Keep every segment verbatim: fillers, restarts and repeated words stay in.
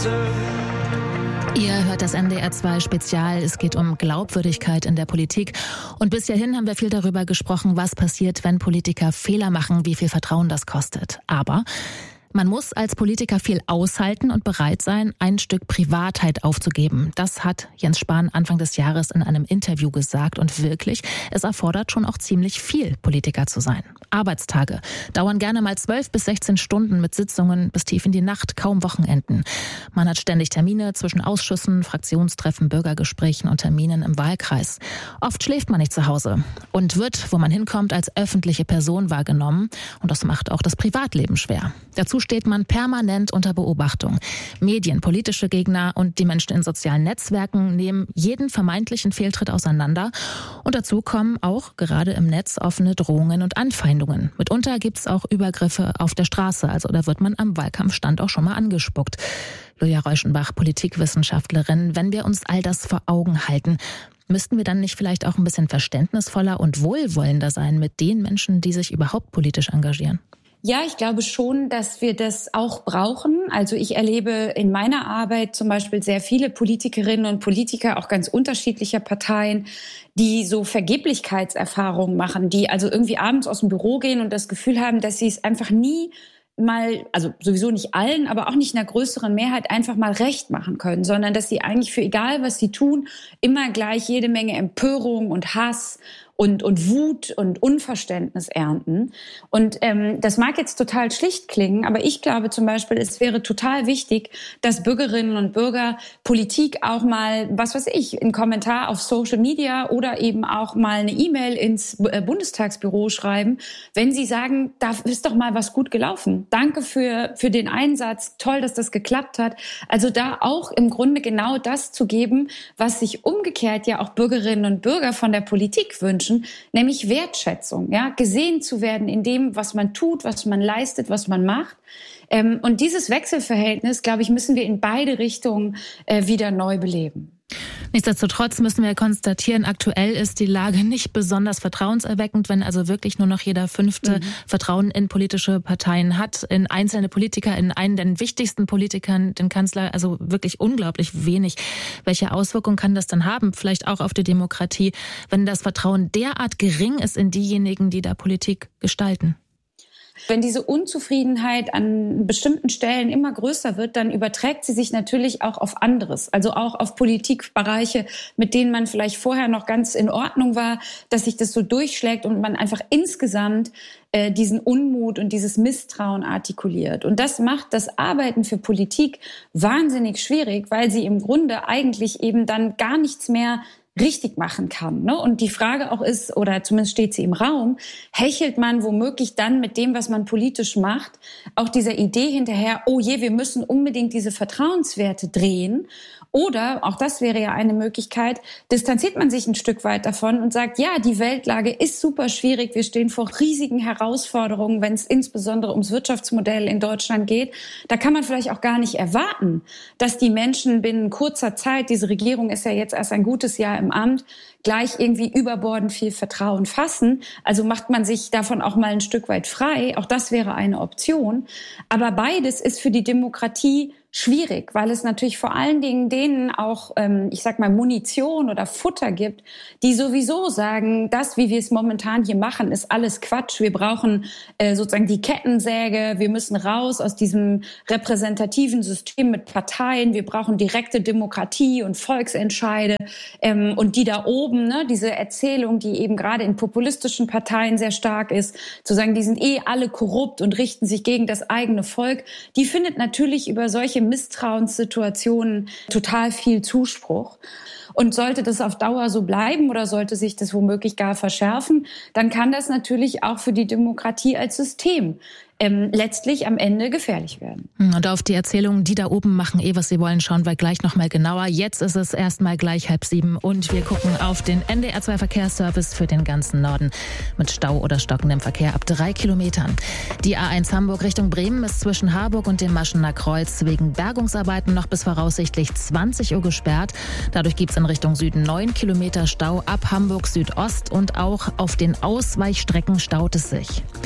Ihr hört das N D R zwei Spezial. Es geht um Glaubwürdigkeit in der Politik. Und bis hierhin haben wir viel darüber gesprochen, was passiert, wenn Politiker Fehler machen, wie viel Vertrauen das kostet. Aber man muss als Politiker viel aushalten und bereit sein, ein Stück Privatheit aufzugeben. Das hat Jens Spahn Anfang des Jahres in einem Interview gesagt. Und wirklich, es erfordert schon auch ziemlich viel, Politiker zu sein. Arbeitstage dauern gerne mal zwölf bis sechzehn Stunden mit Sitzungen bis tief in die Nacht, kaum Wochenenden. Man hat ständig Termine zwischen Ausschüssen, Fraktionstreffen, Bürgergesprächen und Terminen im Wahlkreis. Oft schläft man nicht zu Hause und wird, wo man hinkommt, als öffentliche Person wahrgenommen. Und das macht auch das Privatleben schwer. Dazu steht man permanent unter Beobachtung. Medien, politische Gegner und die Menschen in sozialen Netzwerken nehmen jeden vermeintlichen Fehltritt auseinander. Und dazu kommen auch gerade im Netz offene Drohungen und Anfeindungen. Mitunter gibt es auch Übergriffe auf der Straße. Also da wird man am Wahlkampfstand auch schon mal angespuckt. Julia Reuschenbach, Politikwissenschaftlerin, wenn wir uns all das vor Augen halten, müssten wir dann nicht vielleicht auch ein bisschen verständnisvoller und wohlwollender sein mit den Menschen, die sich überhaupt politisch engagieren? Ja, ich glaube schon, dass wir das auch brauchen. Also ich erlebe in meiner Arbeit zum Beispiel sehr viele Politikerinnen und Politiker, auch ganz unterschiedlicher Parteien, die so Vergeblichkeitserfahrungen machen, die also irgendwie abends aus dem Büro gehen und das Gefühl haben, dass sie es einfach nie mal, also sowieso nicht allen, aber auch nicht einer größeren Mehrheit einfach mal recht machen können, sondern dass sie eigentlich für egal, was sie tun, immer gleich jede Menge Empörung und Hass und, und Wut und Unverständnis ernten. Und ähm, das mag jetzt total schlicht klingen, aber ich glaube zum Beispiel, es wäre total wichtig, dass Bürgerinnen und Bürger Politik auch mal, was weiß ich, einen Kommentar auf Social Media oder eben auch mal eine E-Mail ins Bundestagsbüro schreiben, wenn sie sagen, da ist doch mal was gut gelaufen. Danke für, für den Einsatz, toll, dass das geklappt hat. Also da auch im Grunde genau das zu geben, was sich umgekehrt ja auch Bürgerinnen und Bürger von der Politik wünschen, nämlich Wertschätzung, ja, gesehen zu werden in dem, was man tut, was man leistet, was man macht. Ähm, und dieses Wechselverhältnis, glaube ich, müssen wir in beide Richtungen äh, wieder neu beleben. Nichtsdestotrotz müssen wir konstatieren, aktuell ist die Lage nicht besonders vertrauenserweckend, wenn also wirklich nur noch jeder Fünfte mhm. Vertrauen in politische Parteien hat, in einzelne Politiker, in einen der wichtigsten Politikern, den Kanzler, also wirklich unglaublich wenig. Welche Auswirkungen kann das dann haben, vielleicht auch auf die Demokratie, wenn das Vertrauen derart gering ist in diejenigen, die da Politik gestalten? Wenn diese Unzufriedenheit an bestimmten Stellen immer größer wird, dann überträgt sie sich natürlich auch auf anderes, also auch auf Politikbereiche, mit denen man vielleicht vorher noch ganz in Ordnung war, dass sich das so durchschlägt und man einfach insgesamt äh, diesen Unmut und dieses Misstrauen artikuliert. Und das macht das Arbeiten für Politik wahnsinnig schwierig, weil sie im Grunde eigentlich eben dann gar nichts mehr richtig machen kann. Ne? Und die Frage auch ist, oder zumindest steht sie im Raum, hechelt man womöglich dann mit dem, was man politisch macht, auch dieser Idee hinterher, oh je, wir müssen unbedingt diese Vertrauenswerte drehen. Oder, auch das wäre ja eine Möglichkeit, distanziert man sich ein Stück weit davon und sagt, ja, die Weltlage ist super schwierig, wir stehen vor riesigen Herausforderungen, wenn es insbesondere ums Wirtschaftsmodell in Deutschland geht. Da kann man vielleicht auch gar nicht erwarten, dass die Menschen binnen kurzer Zeit, diese Regierung ist ja jetzt erst ein gutes Jahr im Amt, gleich irgendwie überbordend viel Vertrauen fassen. Also macht man sich davon auch mal ein Stück weit frei. Auch das wäre eine Option. Aber beides ist für die Demokratie schwierig, weil es natürlich vor allen Dingen denen auch, ähm, ich sag mal, Munition oder Futter gibt, die sowieso sagen, das, wie wir es momentan hier machen, ist alles Quatsch. Wir brauchen äh, sozusagen die Kettensäge. Wir müssen raus aus diesem repräsentativen System mit Parteien. Wir brauchen direkte Demokratie und Volksentscheide. Ähm, und die da oben, ne, diese Erzählung, die eben gerade in populistischen Parteien sehr stark ist, zu sagen, die sind eh alle korrupt und richten sich gegen das eigene Volk, die findet natürlich über solche Misstrauenssituationen total viel Zuspruch. Und sollte das auf Dauer so bleiben oder sollte sich das womöglich gar verschärfen, dann kann das natürlich auch für die Demokratie als System ähm, letztlich am Ende gefährlich werden. Und auf die Erzählungen, die da oben machen eh, was sie wollen, schauen wir gleich nochmal genauer. Jetzt ist es erstmal gleich halb sieben und wir gucken auf den N D R zwei Verkehrsservice für den ganzen Norden mit Stau oder stockendem Verkehr ab drei Kilometern. Die A eins Hamburg Richtung Bremen ist zwischen Harburg und dem Maschener Kreuz wegen Bergungsarbeiten noch bis voraussichtlich zwanzig Uhr gesperrt. Dadurch gibt es in Richtung Süden neun Kilometer Stau ab Hamburg Südost und auch auf den Ausweichstrecken staut es sich.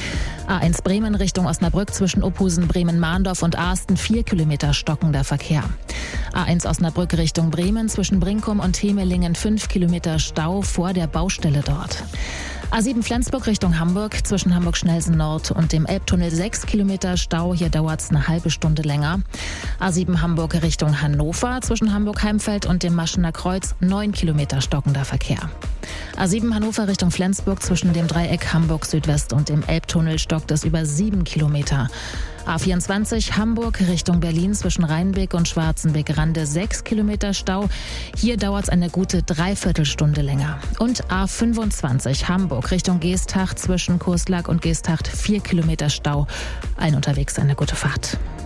A eins Bremen Richtung Osnabrück zwischen Ophusen, Bremen-Mahndorf und Asten vier Kilometer stockender Verkehr. A eins Osnabrück Richtung Bremen zwischen Brinkum und Hemelingen fünf Kilometer Stau vor der Baustelle dort. A sieben Flensburg Richtung Hamburg zwischen Hamburg-Schnellsen Nord und dem Elbtunnel sechs Kilometer Stau. Hier dauert es eine halbe Stunde länger. A sieben Hamburg Richtung Hannover zwischen Hamburg-Heimfeld und dem Maschener Kreuz neun Kilometer stockender Verkehr. A sieben Hannover Richtung Flensburg zwischen dem Dreieck Hamburg Südwest und dem Elbtunnel stockt es über sieben Kilometer. A vierundzwanzig Hamburg Richtung Berlin zwischen Rheinbeck und Schwarzenbeck-Rande sechs Kilometer Stau. Hier dauert es eine gute Dreiviertelstunde länger. Und A fünfundzwanzig Hamburg Richtung Geesthacht zwischen Kurslack und Geesthacht vier Kilometer Stau. Allen unterwegs eine gute Fahrt.